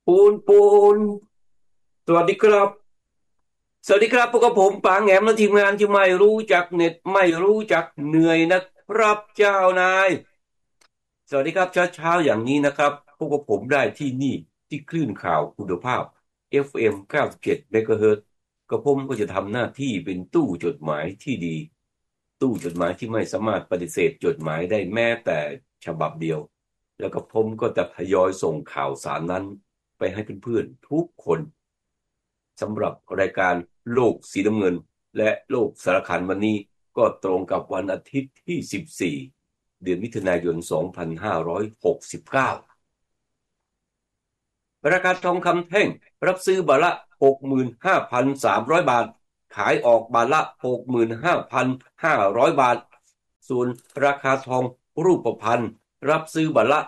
ปูนสวัสดีครับสวัสดีครับพวกกับผมปางแหมและทีมงานที่ไม่รู้จักเหน็ดไม่รู้จักเหนื่อยนะครับเจ้านายสวัสดีครับเช้าอย่างนี้นะครับพวกกับผมได้ที่นี่ที่คลื่นข่าวคุณภาพ FM 97เมกะเฮิรตซ์กระผมก็จะทำหน้าที่เป็นตู้จดหมายที่ดีตู้จดหมายที่ไม่สามารถปฏิเสธจดหมายได้แม้แต่ฉบับเดียวแล้วก็ผมก็จะทยอยส่งข่าวสารนั้นไปให้เพื่อนๆทุกคนสำหรับรายการโลกสีน้ำเงินและโลกสารคันวันนี้ก็ตรงกับวันอาทิตย์ที่14เดือนมิถุนายน2569ราคาทองคำแท่งรับซื้อบาทละ65,300 บาทขายออกบาทละ65,500 บาทส่วนราคาทองรูปพรรณรับซื้อบาทละ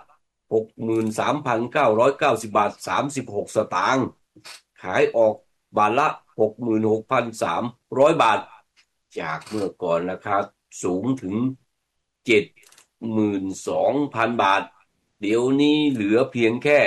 63,990 บาท36สตางค์ขายออกบาทละ66,300 บาทจากเมื่อก่อนราคาสูงถึง72,000 บาทเดี๋ยวนี้เหลือเพียงแค่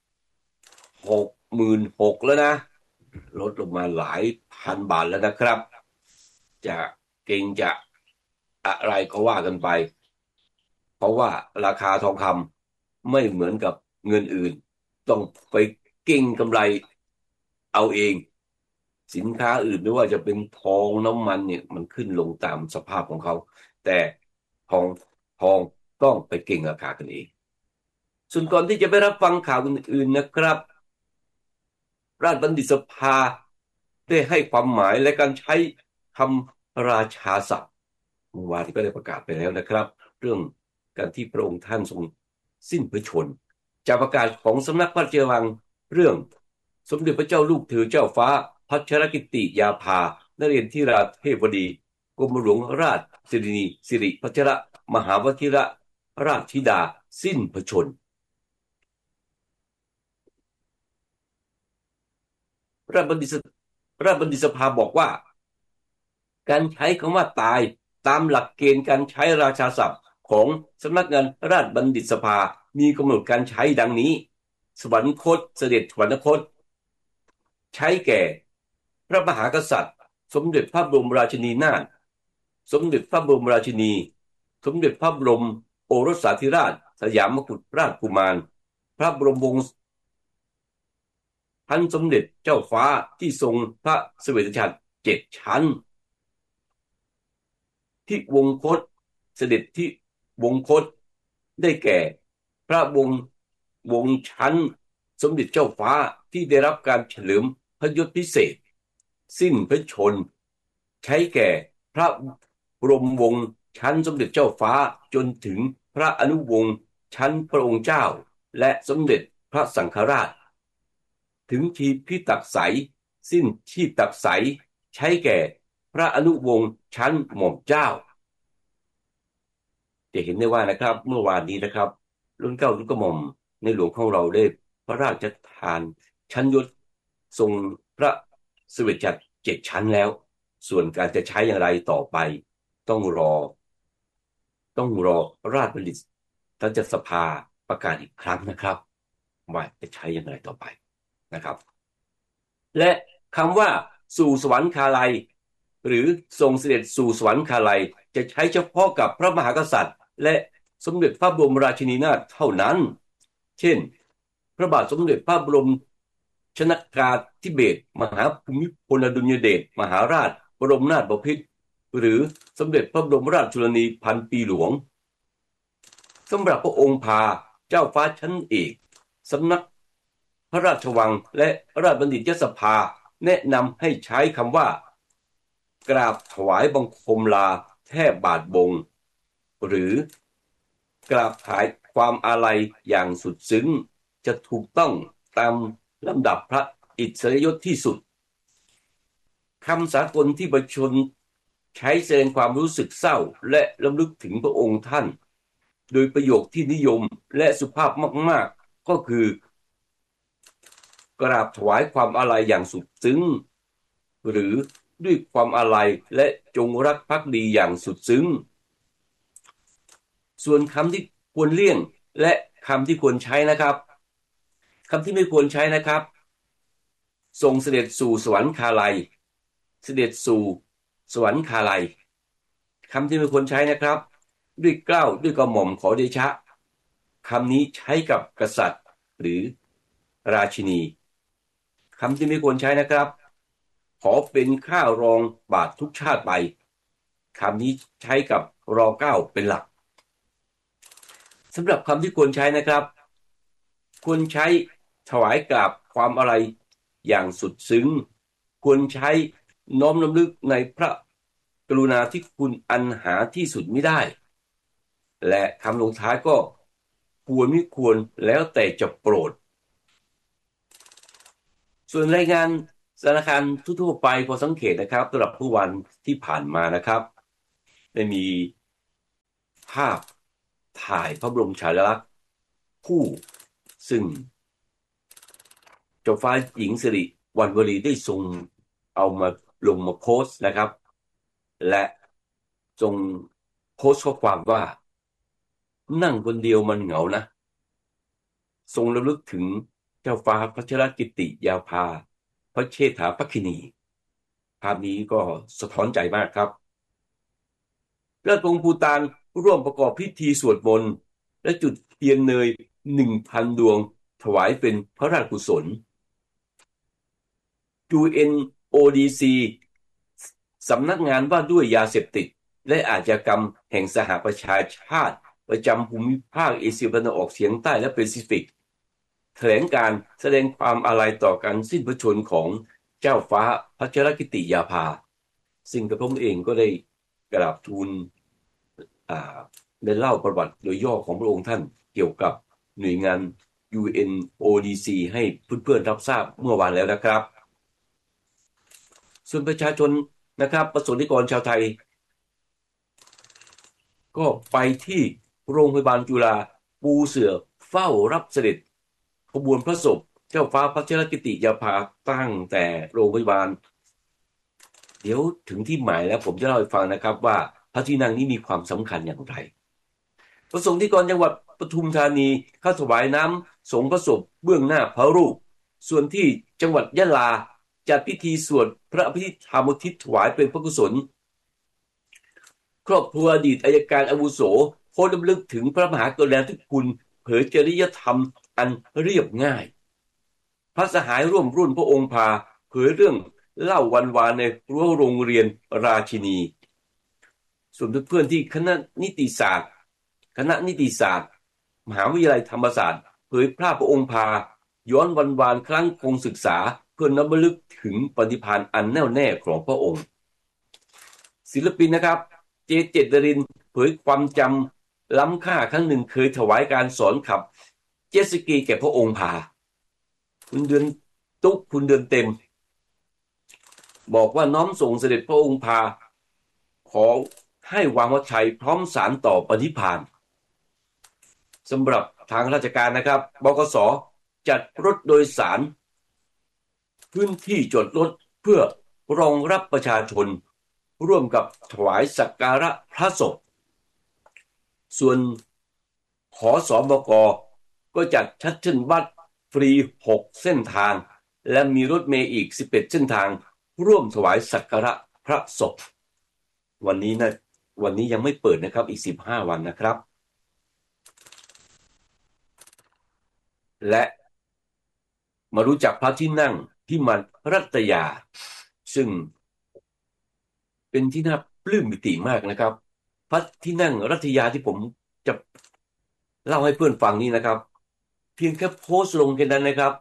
66,000แล้วนะลดลงมาหลายพันบาทแล้วนะครับจะเก่งจะอะไรก็ว่ากันไปเพราะว่าราคาทองคำไม่เหมือนกับเงินอื่นต้องไปเก่งกำไรเอาเองสินค้าอื่นไม่ว่าจะเป็นทองน้ำมันเนี่ยมันขึ้นลงตามสภาพของเขาแต่ทองทองต้องไปเก่งราคากันเองส่วนก่อนที่จะไปรับฟังข่าวอื่นๆนะครับ ราชบัณฑิตสภาได้ให้ความหมายและการใช้คำราชาศัพท์เมื่อวานที่ก็ได้ประกาศไปแล้วนะครับเรื่องการที่พระองค์ท่านทรงสิ้นพระชนม์จากประกาศของสำนักพระราชวังเรื่องสมเด็จพระเจ้าลูกเธอเจ้าฟ้าพัชรกิติยาภานเรศธิราเทพดีกรมหลวงราชสิริสิริพัชรมหาวชิรราชธิดาสิ้นพระชนม์ราชบัณฑิตราชบัณฑิตสภาบอกว่า การใช้คำว่าตายตามหลักเกณฑ์การใช้ราชาศัพท์ของสำนักงานราชบัณฑิตสภามีกำหนดการใช้ดังนี้สวรรคตเสด็จสวรรคตใช้แก่พระมหากษัตริย์สมเด็จพระบรมราชินีนาถสมเด็จพระบรมราชินีสมเด็จพระบรมโอรสสาธิราชสยามกุฎราชกุมารพระบรมวงศ์ท่านสมเด็จเจ้าฟ้าที่ทรงพระเสวตฉัตร7 ชั้น ที่วงคตเสด็จที่วงคตได้แก่พระวงชั้นสมเด็จเจ้าฟ้าที่ได้รับการเฉลิมพระยศพิเศษสิ้นพระชนม์ใช้แก่พระบรมวงศ์ชั้นสมเด็จเจ้าฟ้าจนถึงพระอนุวงศ์ชั้นพระองค์เจ้าและสมเด็จพระสังฆราชถึงทีพิตักไสยสิ้นชีพตักไสยใช้แก่พระอนุวงศ์ชั้นหม่อมเจ้า จะเห็นได้ว่านะครับเมื่อวานนี้นะครับรุ่นเก้ารุ่นกระหม่อมในหลวงของเราได้พระราชทานชั้นยศทรงพระเสด็จจัด7 ชั้นแล้วส่วนการจะใช้อย่างไรต่อไปต้องรอต้องรอราชบัณฑิตสภาประกาศอีกครั้งนะครับว่าจะใช้อย่างไรต่อไปนะครับและคำว่าสู่สวรรคาลัยหรือทรงเสด็จสู่สวรรคาลัยจะใช้เฉพาะกับพระมหากษัตริย์ และสมเด็จพระบรมราชินีนาถเท่านั้น เช่น พระบาทสมเด็จพระบรมชนกาธิเบศรมหาภูมิพลอดุลยเดชมหาราชบรมนาถบพิตรหรือสมเด็จพระบรมราชชนนีพันปีหลวงสำหรับพระองค์พาเจ้าฟ้าชั้นเอกสำนักพระราชวังและราชบัณฑิตยสภาแนะนำให้ใช้คำว่ากราบถวายบังคมลาแทบบาทบงหรือกราบถวายความอาลัยอย่างสุดซึ้งจะถูกต้องตามลำดับพระอิสริยยศที่สุดคำสากลที่ประชาชนใช้แสดงความรู้สึกเศร้าและรำลึกถึงพระองค์ท่านโดยประโยคที่นิยมและสุภาพมากๆก็คือกราบถวายความอาลัยอย่างสุดซึ้งหรือด้วยความอาลัยและจงรักภักดีอย่างสุดซึ้งส่วนคำที่ควรเลี่ยงและคำที่ควรใช้นะครับคำที่ไม่ควรใช้นะครับทรงเสด็จสู่สวรรคาลัยเสด็จสู่สวรรคาลัยคำที่ไม่ควรใช้นะครับด้วยเกล้าด้วยกระหม่อมขอเดชะคำนี้ใช้กับกษัตริย์หรือราชินีคำที่ไม่ควรใช้นะครับขอเป็นข้ารองบาททุกชาติไปคำนี้ใช้กับรอเก้าเป็นหลักสำหรับคำที่ควรใช้นะครับควรใช้ถวายกราบความอะไรอย่างสุดซึ้งควรใช้น้อมรำลึกในพระกรุณาธิคุณอันหาที่สุดไม่ได้และคำลงท้ายก็ควรไม่ควรแล้วแต่จะโปรดส่วนรายงานสถานการณ์ทั่วๆไปพอสังเกตนะครับสำหรับผู้วันที่ผ่านมานะครับได้มีภาพถ่ายพระบรมฉายาลักษณ์คู่ซึ่งเจ้าฟ้าหญิงสิริวัณวรีได้ทรงเอามาลงมาโพสต์นะครับและทรงโพสต์ข้อความว่านั่งคนเดียวมันเหงานะทรงระลึกถึงเจ้าฟ้าพัชรกิติยาภาพระเชษฐาภคินีภาพนี้ก็สะท้อนใจมากครับราชวงศ์ภูฏานร่วมประกอบพิธีสวดมนต์และจุดเทียนเนย1,000 ดวงถวายเป็นพระราชกุศล UNODC สำนักงานว่าด้วยยาเสพติดและอาชญากรรมแห่งสหประชาชาติประจำภูมิภาคเอเชียตะวันออกเฉียงใต้และแปซิฟิกแถลงการแสดงความอาลัยต่อการสิ้นพระชนม์ของเจ้าฟ้าพัชรกิติยาภาซึ่งกระผมเองก็ได้กราบทูลได้เล่าประวัติโดยย่อของพระองค์ท่านเกี่ยวกับหน่วยงาน UNODC ให้เพื่อนๆรับทราบเมื่อวานแล้วนะครับส่วนประชาชนนะครับประสงค์นิกรชาวไทยก็ไปที่โรงพยาบาลจุฬาปูเสื่อเฝ้ารับเสด็จขบวนพระศพเจ้าฟ้าพัชรกิติยาภาตั้งแต่โรงพยาบาลเดี๋ยวถึงที่หมายแล้วผมจะเล่าให้ฟังนะครับว่าพระที่นั่งนี้มีความสำคัญอย่างไรประสงค์นิกรจังหวัดปทุมธานีเข้าถวายน้ำสงฆ์พระศพเบื้องหน้าพระรูปส่วนที่จังหวัดยะลาจัดพิธีสวดพระอภิธรรมอุทิศถวายเป็นพระกุศลครอบครัวอดีตอัยการอาวุโสโพสต์รำลึกถึงพระมหากรุณาธิคุณเผยจริยธรรมอันเรียบง่ายพระสหายร่วมรุ่นพระองค์พาเผยเรื่องเล่าวันวานในรั้วโรงเรียนราชินีส่วนเพื่อนๆที่คณะนิติศาสตร์มหาวิทยาลัยธรรมศาสตร์เผยพระพระองค์พาย้อนวันวานครั้งคงศึกษาเพื่อน้อมรำลึกถึงปฏิภาณอันแน่วแน่ของพระองค์ศิลปินนะครับเจเจตรินเผยความจำล้ำค่าครั้งหนึ่งเคยถวายการสอนขับเจ็ตสกีแก่พระองค์พาคุณเดือนตุ๊กคุณเดือนเต็มบอกว่าน้อมส่งเสด็จพระองค์พาขอให้วางวัดชัยพร้อมสารต่อปฏิภาณสำหรับทางราชการนะครับบกส.จัดรถโดยสารพื้นที่จอดรถเพื่อรองรับประชาชนร่วมกับถวายสักการะพระศพส่วนขอสบก.ก็จัดชัตเทิลบัสฟรี6เส้นทางและมีรถเมล์อีก11เส้นทางร่วมถวายสักการะพระศพวันนี้ยังไม่เปิดนะครับอีก15วันนะครับและมารู้จักพระที่นั่งพิมานรัตยาซึ่งเป็นที่น่าปลื้มปิติมากนะครับพระที่นั่งรัตยาที่ผมจะเล่าให้เพื่อนฟังนี้นะครับเพียงแค่โพสต์ลงแค่นั้นนะครับ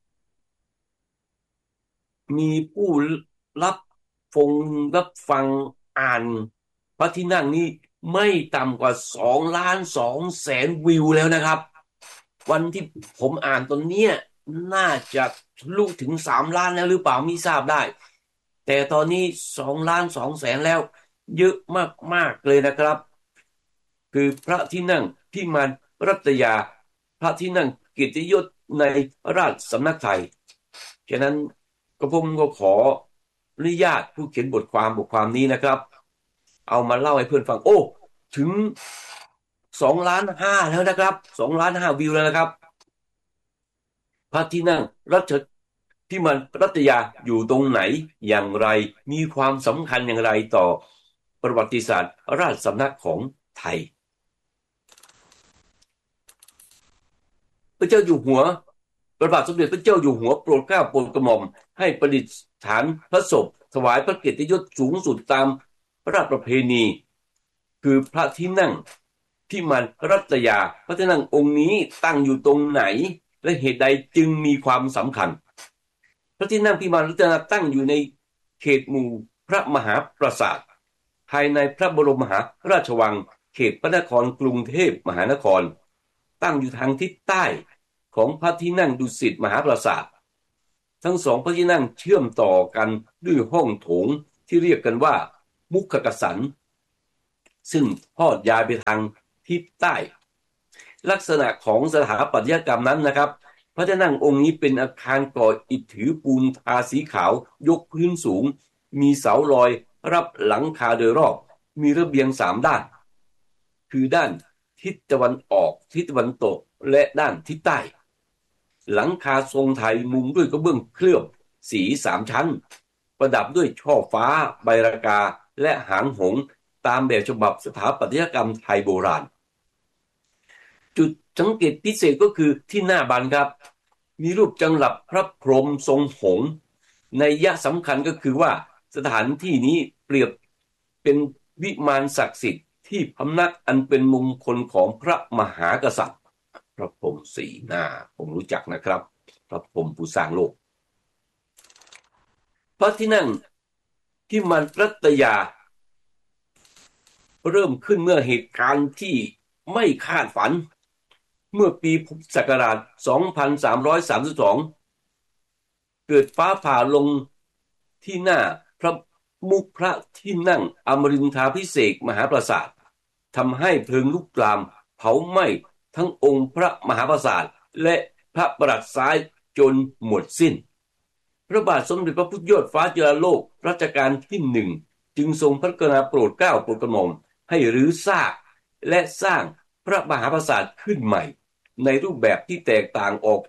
มีผู้รับฟงรับฟังอ่านพระที่นั่งนี้ไม่ต่ำกว่า2,200,000วิวแล้วนะครับวันที่ผมอ่านตอนเนี้ยน่าจะทะลุถึง3 ล้านแล้วหรือเปล่าไม่ทราบได้แต่ตอนนี้2,200,000แล้วเยอะมากๆเลยนะครับคือพระที่นั่งพิมานรัตยาพระที่นั่งเกียรติยศในราชสำนักไทยฉะนั้นก็ผมก็ขออนุญาตผู้เขียนบทความนี้นะครับเอามาเล่าให้เพื่อนฟังโอ้ถึง2,5 ล้านแล้วนะครับ2,5 ล้านวิวแล้วนะครับพระที่นั่งรัชที่มันรัตยาอยู่ตรงไหนอย่างไรมีความสำคัญอย่างไรต่อประวัติศาสตร์ราชสำนักของไทยพระเจ้าอยู่หัวพระบาทสมเด็จพระเจ้าอยู่หัวโปรดเกล้าโปรดกระหม่อมให้ประดิษฐานพระศพถวายพระเกียรติยศสูงสุดตามพระราชประเพณีคือพระที่นั่งที่มันรัตยาพระที่นั่งองค์นี้ตั้งอยู่ตรงไหนและเหตุใดจึงมีความสำคัญพระที่นั่งพิมานรัตนาตั้งอยู่ในเขตหมู่พระมหาปราสาทภายในพระบรมมหาราชวังเขตพระนครกรุงเทพมหานครตั้งอยู่ทางทิศใต้ของพระที่นั่งดุสิตมหาปราสาททั้งสองพระที่นั่งเชื่อมต่อกันด้วยห้องโถงที่เรียกกันว่ามุขกษันซึ่งทอดยาวไปทางทิศใต้ลักษณะของสถาปัตยกรรมนั้นนะครับพระที่นั่งองค์นี้เป็นอาคารก่ออิฐถือปูนทาสีขาวยกพื้นสูงมีเสาลอยรับหลังคาโดยรอบมีระเบียง3ด้านคือด้านทิศตะวันออกทิศตะวันตกและด้านทิศใต้หลังคาทรงไทยมุงด้วยกระเบื้องเคลือบสี3ชั้นประดับด้วยช่อฟ้าใบรากาและหางหงส์ตามแบบฉบับสถาปัตยกรรมไทยโบราณจุดสังเกตพิเศษก็คือที่หน้าบานครับมีรูปจังหลับพระพรหมทรงหงส์นัยยะสำคัญก็คือว่าสถานที่นี้เปรียบเป็นวิมานศักดิ์สิทธิ์ที่พำนักอันเป็นมงคลของพระมหากษัตริย์พระพรหมสีหน้าผมรู้จักนะครับพระพรหมผู้สร้างโลกพระที่นั่งที่มันรัตยาเริ่มขึ้นเมื่อเหตุการณ์ที่ไม่คาดฝันเมื่อปีพุทธศักราช 2332 เกิดฟ้าผ่าลงที่หน้าพระมุขพระที่นั่งอมรินทราภิเษกมหาปราสาททำให้เพลิงลุกลามเผาไหม้ทั้งองค์พระมหาปราสาทและพระประหลัดซ้ายจนหมดสิ้นพระบาทสมเด็จพระพุทธยอดฟ้าจุฬาโลกรัชกาลที่1จึงทรงพระกรุณาโปรดเกล้าโปรดกระหม่อมให้รื้อซากและสร้างพระมหาปราสาทขึ้นใหม่ในรูปแบบที่แตกต่างออกไป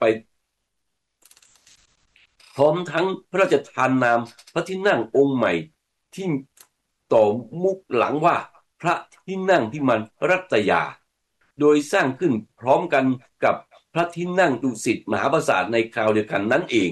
พร้อมทั้งพระราชทานนามพระที่นั่งองค์ใหม่ที่ต่อมุกหลังว่าพระที่นั่งพิมานรัตยาโดยสร้างขึ้นพร้อมกันกับพระที่นั่งดุสิตมหาปราสาทในคราวเดียวกันนั่นเอง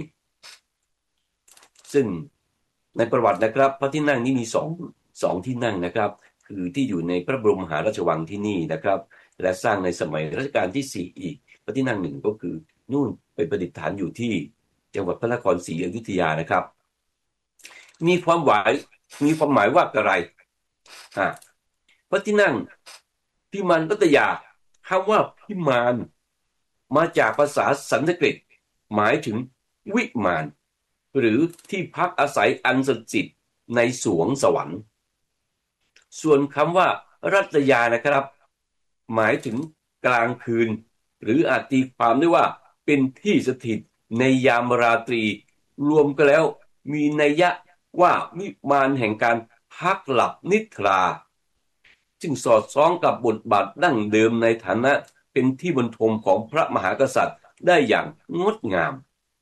ซึ่งในประวัตินะครับพระที่นั่งนี้มีสองที่นั่งนะครับคือที่อยู่ในพระบรมมหาราชวังที่นี่นะครับและสร้างในสมัยรัชกาลที่4อีกพระที่นั่งหนึ่งก็คือนู่นไปประดิษฐานอยู่ที่จังหวัดพระนครศรีอยุธยานะครับมีความหมายว่าอะไรพระที่นั่งพิมานรัตยาคำว่าพิมานมาจากภาษาสันสกฤตหมายถึงวิมานหรือที่พักอาศัยอันศักดิ์สิทธิ์ในสวงสวรรค์ส่วนคำว่ารัตยานะครับหมายถึงกลางคืนหรืออาจตีความได้ว่าเป็นที่สถิตในยามราตรีรวมกันแล้วมีนัยยะว่าวิมานแห่งการพักหลับนิทราจึงสอดคล้องกับบทบาทดั้งเดิมในฐานะเป็นที่บรรทมของพระมหากษัตริย์ได้อย่างงดงาม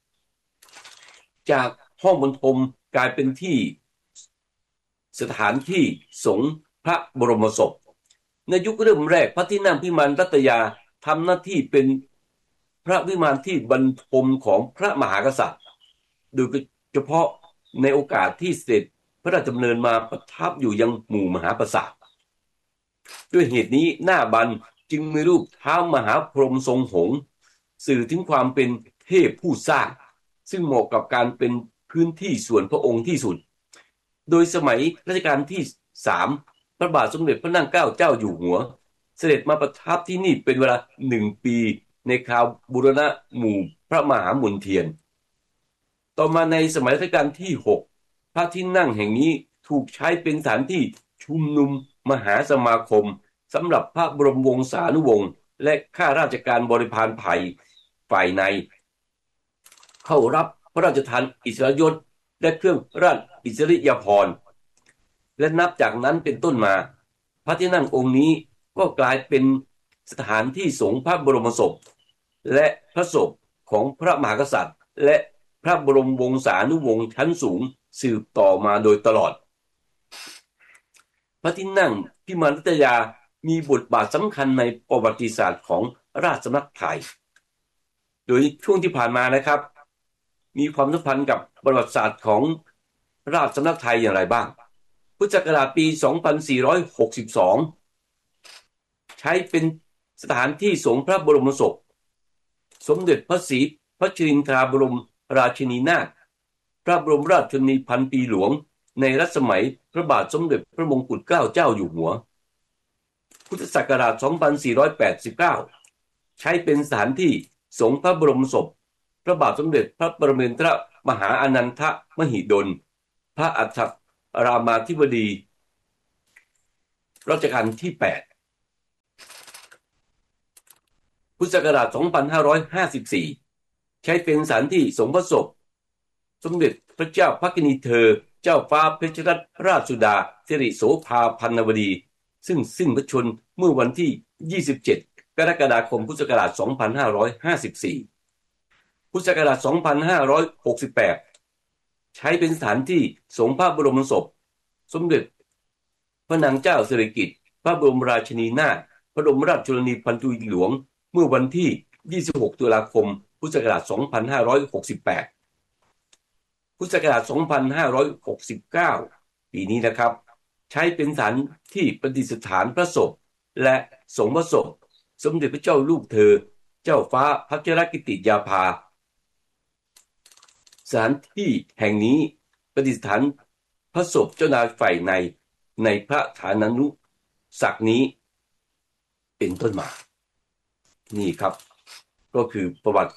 จากห้องบรรทมกลายเป็นที่สถานที่สงฆ์พระบรมศพในยุคเริ่มแรกพระที่นั่งพิมานรัตยาทำหน้าที่เป็นพระวิมานที่บรรทมของพระมหากษัตริย์โดยเฉพาะในโอกาสที่เสด็จพระราชดำเนินมาประทับอยู่ยังหมู่มหาปราสาทด้วยเหตุนี้หน้าบันจึงมีรูปเท้ามหาพรหมทรงหงส์สื่อถึงความเป็นเทพผู้สร้างซึ่งเหมาะกับการเป็นพื้นที่ส่วนพระองค์ที่สุดโดยสมัยรัชกาลที่3พระบาทสมเด็จพระนั่งเกล้าเจ้าอยู่หัวเสด็จมาประทับที่นี่เป็นเวลา1 ปีในคราวบูรณะหมู่พระมหามนเทียนต่อมาในสมัยรัชกาลที่6พระที่นั่งแห่งนี้ถูกใช้เป็นสถานที่ชุมนุมมหาสมาคมสำหรับพระบรมวงศานุวงศ์และข้าราชการบริพารฝ่ายในเข้ารับพระราชทานอิสริยศและเครื่องราชอิสริยาภรณ์และนับจากนั้นเป็นต้นมาพระที่นั่งองค์นี้ก็กลายเป็นสถานที่สงฆ์พระบรมศพและพระศพของพระมหากษัตริย์และพระบรมวงศานุวงศ์ชั้นสูงสืบต่อมาโดยตลอดพระที่นั่งพิมานรัตยามีบทบาทสำคัญในประวัติศาสตร์ของราชสำนักไทยโดยช่วงที่ผ่านมานะครับมีความสัมพันธ์กับประวัติศาสตร์ของราชสำนักไทยอย่างไรบ้างพุทธศักราชปี 2462 ใช้เป็นสถานที่สงพระบรมศพสมเด็จพระศรีพัชรินทราบรมราชินีนาถพระบรมราชชนนีพันปีหลวงในรัชสมัยพระบาทสมเด็จพระมงกุฎเกล้าเจ้าอยู่หัวพุทธศักราช 2489 ใช้เป็นสถานที่สงพระบรมศพพระบาทสมเด็จพระปรมินทรมหาอนันทมหิดลพระอัฏฐรามาธิบดีรัชกาลที่ 8 พุทธศักราช 2554 ใช้เป็นสถานที่สงพระศพสมเด็จพระเจ้าพักนีเธอเจ้าฟ้าเพชรรัตนราชสุดาสิริโสภาพันนวดีซึ่งสิ้นพระชนม์เมื่อวันที่ 27 กรกฎาคม พุทธศักราช 2554 พุทธศักราช 2568 ใช้เป็นสถานที่สงพระบรมศพสมเด็จพระนางเจ้าสิริกิติ์พระบรมราชินีนาถพระบรมราชชนนีพันปีหลวงเมื่อวันที่ 26 ตุลาคม พุทธศักราช 2568 พุทธศักราช 2569 ปีนี้นะครับใช้เป็นสถานที่ประดิษฐานพระศพและสงพระศพสมเด็จพระเจ้าลูกเธอเจ้าฟ้าพัชรกิติยาภาสถานที่แห่งนี้ประดิษฐานพระศพเจ้านายฝ่ายในพระฐานานุศักดิ์นี้เป็นต้นมานี่ครับก็คือประวัติ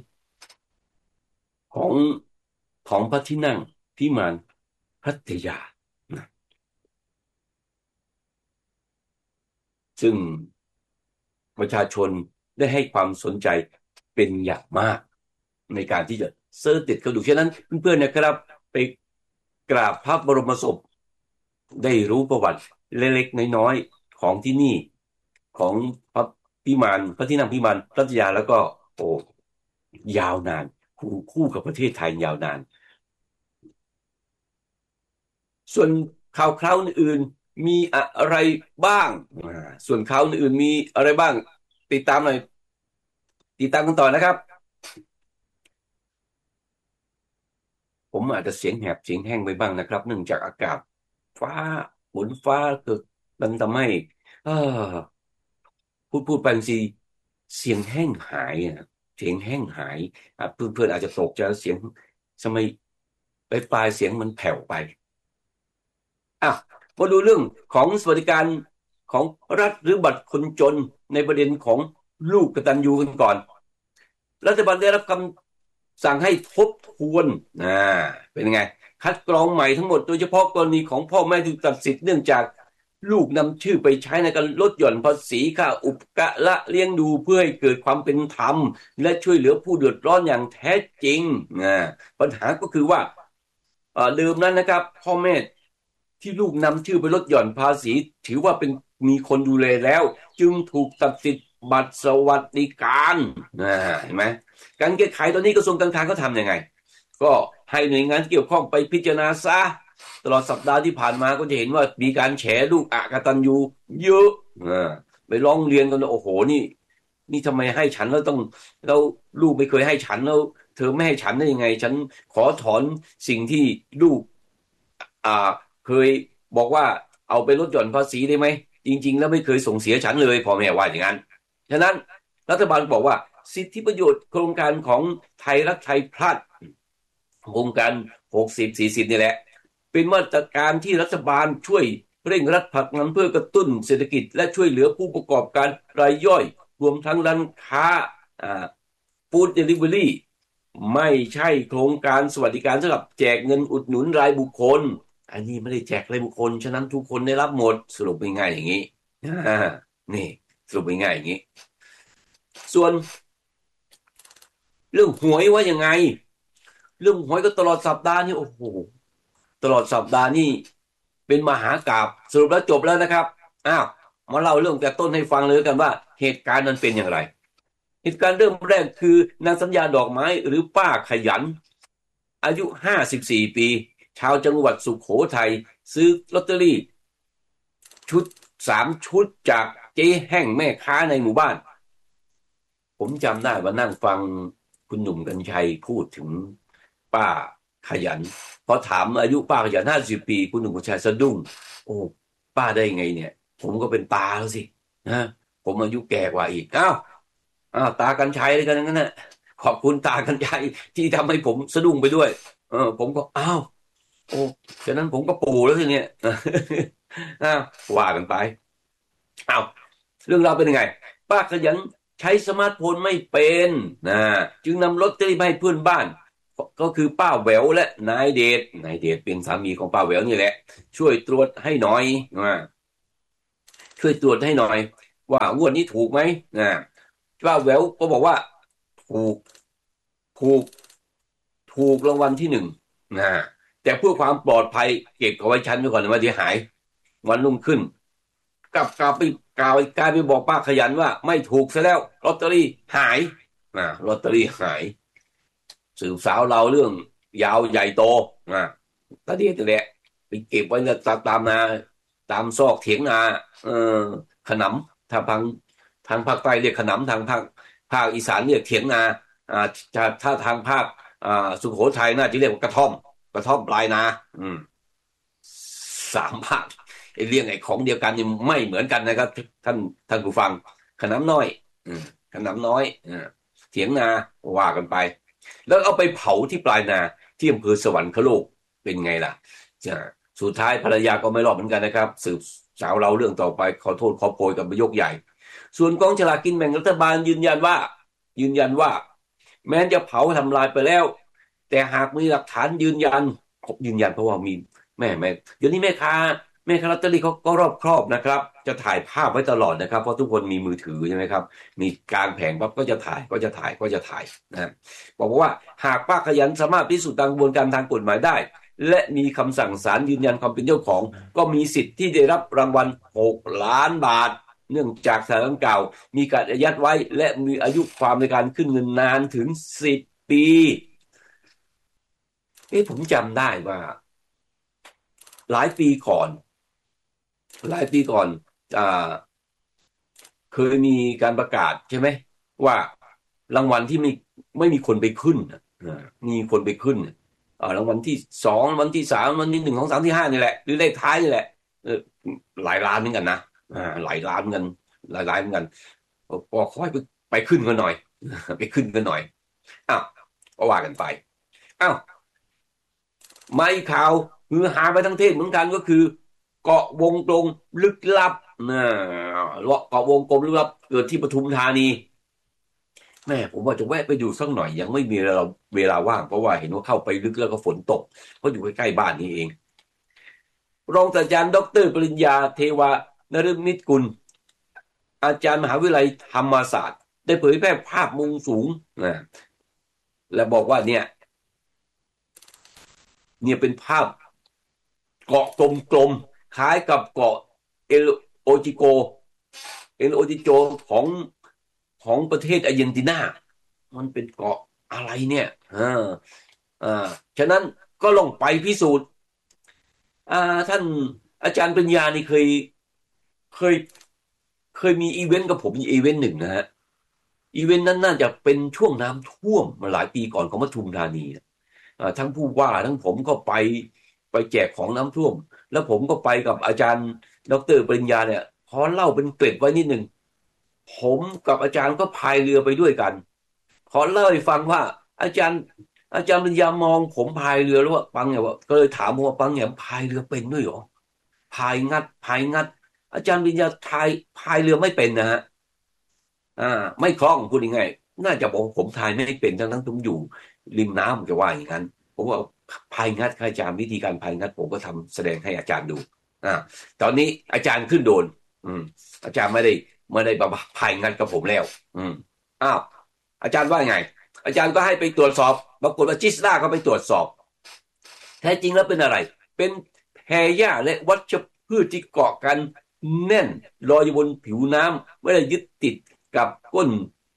ของพระที่นั่งพิมานพัทยานะซึ่งประชาชนได้ให้ความสนใจเป็นอย่างมากในการที่จะเสิร์ชติดกระดูกฉะนั้นเพื่อนๆนะครับไปกราบพระบรมศพได้รู้ประวัติเล็กๆน้อยๆของที่นี่ของพระที่นั่งพิมานพัทยาแล้วก็ยาวนานคู่กับประเทศไทยยาวนานส่วนข่าวคราวอื่นมีอะไรบ้างส่วนข่าวอื่นมีอะไรบ้างติดตามหน่อยติดตามกันต่อนะครับผมอาจจะเสียงแหบเสียงแห้งไปบ้างนะครับเนื่องจากอากาศฟ้าฝนฟ้าเกิดมันทำให้พูดไปสิเสียงแห้งหายเสียงแห้งหายเพื่อนๆอาจจะตกใจเสียงทำไมปลายเสียงมันแผ่วไปมาดูเรื่องของสวัสดิการของรัฐหรือบัตรคนจนในประเด็นของลูกกตัญญูกันก่อนรัฐบาลได้รับคำสั่งให้ทบทวนเป็นไงคัดกรองใหม่ทั้งหมดโดยเฉพาะกรณีของพ่อแม่ที่ตัดสิทธิ์เนื่องจากลูกนำชื่อไปใช้ในการลดหย่อนภาษีค่าอุปการะเลี้ยงดูเพื่อให้เกิดความเป็นธรรมและช่วยเหลือผู้เดือดร้อนอย่างแท้จริงปัญหาก็คือว่าเดิมนั้นนะครับพ่อแม่ที่ลูกนำชื่อไปลดหย่อนภาษีถือว่าเป็นมีคนดูแลแล้วจึงถูกตัดสิทธิ์บัตรสวัสดิการเห็นไหมการแก้ไขตอนนี้กระทรวงการคลังเขาทำยังไงก็ให้หน่วยงานที่เกี่ยวข้องไปพิจารณาซะตลอดสัปดาห์ที่ผ่านมาก็จะเห็นว่ามีการแฉลูกอกตัญญูเยอะไปร้องเรียนกันโอ้โหนี่ทำไมให้ฉันแล้วลูกไม่เคยให้ฉันแล้วเธอไม่ให้ฉันได้ยังไงฉันขอถอนสิ่งที่ลูกเคยบอกว่าเอาไปลดหย่อนภาษีได้ไหมจริงๆแล้วไม่เคยส่งเสียฉันเลยพ่อแม่ว่าอย่างนั้นฉะนั้นรัฐบาลบอกว่าสิทธิประโยชน์โครงการของไทยรักไทยพลัดโครงการ60-40นี่แหละเป็นมาตรการที่รัฐบาลช่วยเร่งรัดผลักดันเพื่อกระตุ้นเศรษฐกิจและช่วยเหลือผู้ประกอบการรายย่อยรวมทั้งร้านค้าฟู้ดเดลิเวอรี่ไม่ใช่โครงการสวัสดิการสำหรับแจกเงินอุดหนุนรายบุคคลอันนี้ไม่ได้แจกรายบุคคลฉะนั้นทุกคนได้รับหมดสรุปง่ายๆอย่างนี้นี่สรุปง่ายๆอย่างนี้ส่วนเรื่องหวยว่ายังไงเรื่องหวยก็ตลอดสัปดาห์นี้โอ้โหตลอดสัปดาห์นี้เป็นมหากาพย์สรุปแล้วจบแล้วนะครับมาเล่าเรื่องแต่ต้นให้ฟังเลยกันว่าเหตุการณ์นั้นเป็นอย่างไรเหตุการณ์เริ่มแรกคือนางสัญญาดอกไม้หรือป้าขยันอายุ54 ปีชาวจังหวัดสุโขทัยซื้อลอตเตอรี่ชุด3 ชุดจากเจ๊แห้งแม่ค้าในหมู่บ้านผมจำได้ว่านั่งฟังคุณหนุ่มกรรชัยพูดถึงป้าขยันพอถามอายุป้าขยัน50 ปีคุณหนุ่มกรรชัยสะดุ้งโอ้ป้าได้ไงเนี่ยผมก็เป็นตาแล้วสินะผมอายุแก่กว่าอีกตากรรชัยเลยกันนั่นนะขอบคุณตากรรชัยที่ทำให้ผมสะดุ้งไปด้วยผมก็โอ้ฉะนั้นผมก็ปู่แล้วทีเนี้ยว่ากันไปเรื่องราวเป็นยังไงป้าขยันใช้สมาร์ทโฟนไม่เป็นนะจึงนำลอตเตอรี่ไปให้เพื่อนบ้านก็คือป้าแหววและนายเดชเป็นสามีของป้าแหววนี่แหละช่วยตรวจให้หน่อยนะช่วยตรวจให้หน่อยว่างวดนี้ถูกไหมนะป้าแหววก็บอกว่าถูกถูกถูกรางวัลที่1นะแต่เพื่อความปลอดภัยเก็บเอาไว้ชั้นไว้ก่อนนะว่าเดี๋ยวหายวันรุ่งขึ้นกลับไปกลายไปบอกป้าขยันว่าไม่ถูกซะแล้วลอตเตอรี่หายลอตเตอรี่หายสืบสาวเราเรื่องยาวใหญ่โตตาเดียดแหละไปเก็บไว้เนี่ยตามนาตามซอกเถียงนาเออขนำทางภาคใต้เรียกขนำทางภาคอีสานเรียกเถียงนาถ้าทางภาคสุโขทัยน่าจะเรียกว่ากระท่อมปลายนา3 ภาคเรื่องไอ้ของเดียวกันนี่ไม่เหมือนกันนะครับท่านผู้ฟังขนำน้อยขนำน้อยเถียงนาว่ากันไปแล้วเอาไปเผาที่ปลายนาที่อำเภอสวรรคโลกเป็นไงล่ะสุดท้ายภรรยาก็ไม่รอดเหมือนกันนะครับสืบสาวเราเรื่องต่อไปขอโทษขอโพยกับยกใหญ่ส่วนกองฉลากกินแบ่งรัฐบาลยืนยันว่าแม้จะเผาทำลายไปแล้วแต่หากมีหลักฐานยืนยันเพราะว่ามีแม่เดี๋ยวนี้แม่ค้าลอตเตอรี่เขาก็รอบครอบนะครับจะถ่ายภาพไว้ตลอดนะครับเพราะทุกคนมีมือถือใช่ไหมครับมีกลางแผงปั๊บก็จะถ่ายนะบอกว่าหากป้าขยันสามารถพิสูจน์ตามกระบวนการทางกฎหมายได้และมีคำสั่งศาลยืนยันความเป็นเจ้าของก็มีสิทธิ์ที่ได้รับรางวัล6 ล้านบาทเนื่องจากสถานเก่ามีการอายัดไว้และมีอายุความในการขึ้นเงินนานถึง10 ปีผมจำได้ว่าหลายปีก่อนเคยมีการประกาศใช่ไหมว่ารางวัลที่ไม่มีคนไปขึ้นมีคนไปขึ้นรางวัลที่2วันที่3วันที่1 2 3ที่5นี่แหละหรือเลขท้ายนี่แหละหลายล้านเหมือนกันนะหลายล้านเงินหลายล้านเหมือนกันพอค่อยไปขึ้นกันหน่อยไปขึ้นกันหน่อยก็ว่ากันไปไม่ข่าวฮือฮาไปทั้งเทศเหมือนกันก็คือเกาะวงกลมลึกลับนะเกาะวงกลมลึกลับเกิดที่ปทุมธานีแม่ผมว่าจะแวะไปดูสักหน่อยยังไม่มีเวลาว่างเพราะว่าเห็นว่าเข้าไปลึกแล้วก็ฝนตกเพราะอยู่ใกล้ๆบ้านนี้เองรองศาสตราจารย์ดร.ปริญญาเทวานฤมิตกุลอาจารย์มหาวิทยาลัยธรรมศาสตร์ได้เผยแพร่ภาพมุมสูงนะและบอกว่าเนี่ยเป็นภาพเกาะกลมๆคล้ายกับเกาะเอลโอจิโกของประเทศอาร์เจนตินามันเป็นเกาะอะไรเนี่ยฉะนั้นก็ลงไปพิสูจน์ท่านอาจารย์ปัญญานี่เคยมีอีเวนต์กับผมอีเวนต์หนึ่งนะฮะอีเวนต์นั้นน่าจะเป็นช่วงน้ำท่วมมาหลายปีก่อนของปทุมธานีทั้งผู้ว่าทั้งผมก็ไปแจกของน้ำท่วมแล้วผมก็ไปกับอาจารย์ดร.ปริญญาเนี่ยขอเล่าเป็นเกร็ดไว้นิดนึงผมกับอาจารย์ก็พายเรือไปด้วยกันขอเล่าให้ฟังว่าอาจารย์ปริญญามองผมพายเรือแล้วว่าปังเนี่ยว่าก็เลยถามผมว่าปังเนี่ยพายเรือเป็นด้วยเหรอพายงัดอาจารย์ปริญญาพายเรือไม่เป็นนะฮะไม่คล่องพูดยังไงน่าจะบอกผมพายไม่เป็นทั้งผมอยู่ริมน้ำจะว่าอย่างนั้นผมว่าพายงัดอาจารย์วิธีการพายงัดผมก็ทำแสดงให้อาจารย์ดูตอนนี้อาจารย์ขึ้นโดนอาจารย์ไม่ได้มาพายงัดกับผมแล้วอาจารย์ว่าไงอาจารย์ก็ให้ไปตรวจสอบปรากฏว่าจิสดาก็ไปตรวจสอบแท้จริงแล้วเป็นอะไรเป็นแพรหญ้าและวัชพืชที่เกาะกันแน่นลอยอยู่บนผิวน้ำไม่ได้ยึดติดกับก้น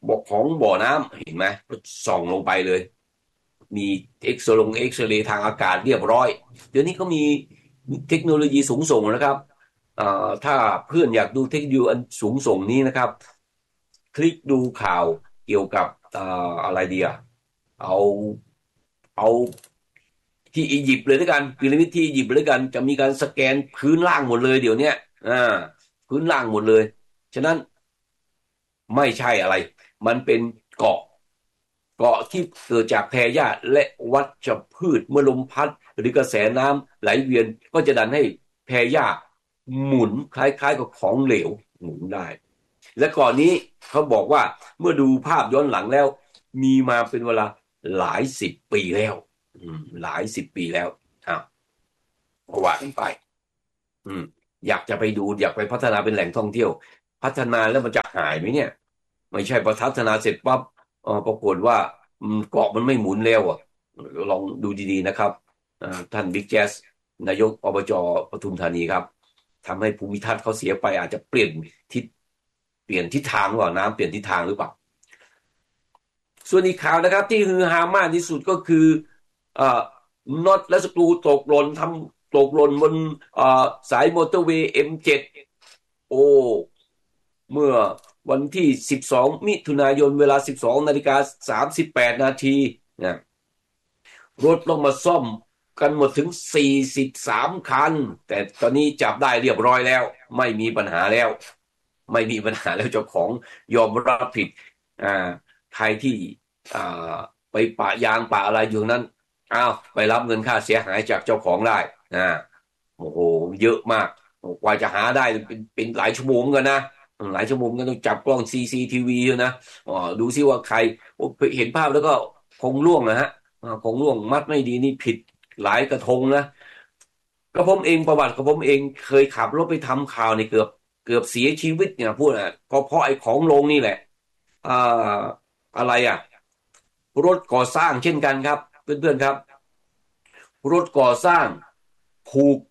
บ่อน้ำเห็นไหมส่องลงไปเลยมีเอ็กซเรย์ทางอากาศเรียบร้อยเดี๋ยวนี้ก็มีเทคโนโลยีสูงส่งนะครับถ้าเพื่อนอยากดูเทคโนโลยีอันสูงส่งนี้นะครับคลิกดูข่าวเกี่ยวกับอะไรดีอะเอาเอาที่อียิปต์เลยด้วยกันพีระมิดที่อียิปต์เลยด้วยกันจะมีการสแกนพื้นล่างหมดเลยเดี๋ยวนี้พื้นล่างหมดเลยฉะนั้นไม่ใช่อะไรมันเป็นเกาะที่เกิดจากแพรหญ้าและวัชพืชเมื่อลมพัดหรือกระแสน้ำไหลเวียนก็จะดันให้แพรหญ้าหมุนคล้ายๆกับของเหลวหมุนได้และก่อนนี้เขาบอกว่าเมื่อดูภาพย้อนหลังแล้วมีมาเป็นเวลาหลายสิบปีแล้วหลายสิบปีแล้วว่ากันไปอยากจะไปดูอยากไปพัฒนาเป็นแหล่งท่องเที่ยวพัฒนาแล้วมันจะหายไหมเนี่ยไม่ใช่พัฒนาเสร็จปั๊บปรากฏว่าเกาะมันไม่หมุนแล้วลองดูดีๆนะครับท่านบิ๊กแจ๊สนายกอบจปทุมธานีครับทำให้ภูมิทัศน์เขาเสียไปอาจจะเปลี่ยนทิศทางหรือเปล่าน้ำเปลี่ยนทิศทางหรือเปล่าส่วนอีกข่าวนะครับที่ฮือฮามากที่สุดก็คือน็อตและสกรูตกหล่นบนสายมอเตอร์เวย์ M7 โอ้เมื่อวันที่12มิถุนายนเวลา 12:38 นาทีนะรถต้องมาซ่อมกันหมดถึง43คันแต่ตอนนี้จับได้เรียบร้อยแล้วไม่มีปัญหาแล้วเจ้าของยอมรับผิดใครที่ไปปะยางปะอะไรอยู่นั้นไปรับเงินค่าเสียหายจากเจ้าของได้โอ้โหเยอะมากกว่าจะหาได้เป็นหลายชั่วโมงกันนะหลายชั่วโมงก็ต้องจับกล้อง CCTV นะดูซิว่าใครเห็นภาพแล้วก็คงล่วงนะฮะคงล่วงมัดไม่ดีนี่ผิดหลายกระทงนะก็ผมเองประวัติของผมเองเคยขับรถไปทำข่าวนี่เกือบเสียชีวิตเนี่ยพูดก็เพราะไอ้ของลงนี่แหละอะไรรถก่อสร้างเช่นกันครับเพื่อนๆครับรถก่อสร้างผูก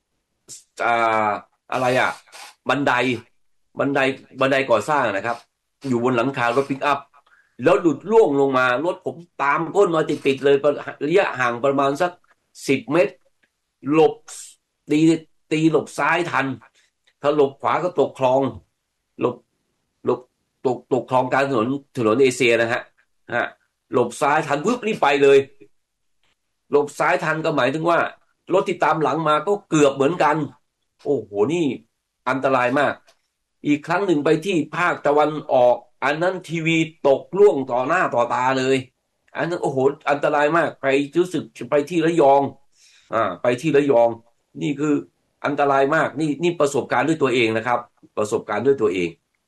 อะไรบันไดก่อสร้างนะครับอยู่บนหลังคารถปิกอัพแล้วหลุดล่วงลงมารถผมตามก้นมาติดเลยระยะห่างประมาณสัก10 เมตรหลบตีหลบซ้ายทันถ้าหลบขวาก็ตกคลองหลบตกคลองกลางถนนเอเชียนะฮะหลบซ้ายทันปุ๊บรีบไปเลยหลบซ้ายทันก็หมายถึงว่ารถที่ตามหลังมาก็เกือบเหมือนกันโอ้โหนี่อันตรายมากอีกครั้งหนึ่งไปที่ภาคตะวันออกอันนั้นทีวีตกล่วงต่อหน้าต่อตาเลยอันนั้นโอ้โหอันตรายมากไปรู้สึกไปที่ระยองไปที่ระยองนี่คืออันตรายมากนี่ประสบการณ์ด้วยตัวเองนะครับประสบการณ์ด้วยตัวเอง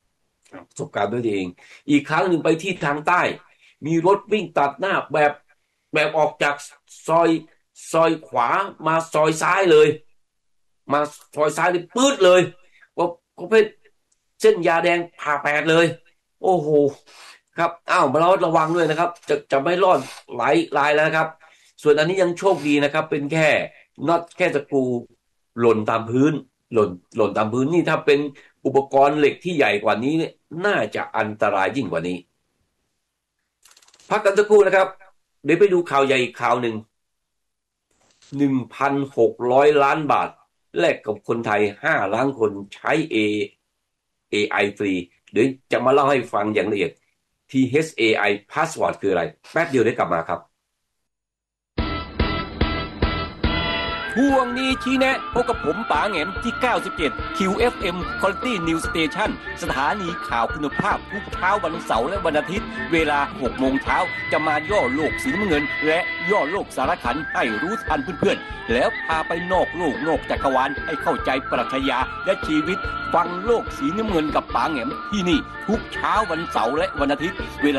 อีกครั้งหนึ่งไปที่ทางใต้มีรถวิ่งตัดหน้าแบบออกจากซอยขวามาซอยซ้ายเลยมาซอยซ้ายเลยปื๊ดเลยว่าเขาเป็นเส้นยาแดงผ่าแปดเลยโอ้โหครับมาระวังด้วยนะครับจะไม่รอดหลายรายแล้วครับส่วนอันนี้ยังโชคดีนะครับเป็นแค่น็อตแค่ตะปูหล่นตามพื้นหล่นตามพื้นนี่ถ้าเป็นอุปกรณ์เหล็กที่ใหญ่กว่านี้เนี่ยน่าจะอันตรายยิ่งกว่านี้พักกันสักครู่นะครับเดี๋ยวไปดูข่าวใหญ่อีกข่าวหนึ่ง 1,600 ล้านบาทแลกกับคนไทย5 ล้านคนใช้ AI ฟรีเดี๋ยวจะมาเล่าให้ฟังอย่างละเอียด THAI Password คืออะไรแป๊บเดียวได้กลับมาครับช่วงนี้ชี้แนะพบกับผมป๋าแหงมที่97 QFM Quality News Station สถานีข่าวคุณภาพทุกเช้าวันเสาร์และวันอาทิตย์เวลา 6 โมงเช้าจะมาย่อโลกสีน้ำเงินและย่อโลกสารขันให้รู้ทันเพื่อนๆแล้วพาไปนอกโลกนอกจักรวาลให้เข้าใจปรัชญาและชีวิตฟังโลกสีน้ำเงินกับป๋าแหงมที่นี่ทุกเช้าวันเสาร์และวันอาทิตย์เวลา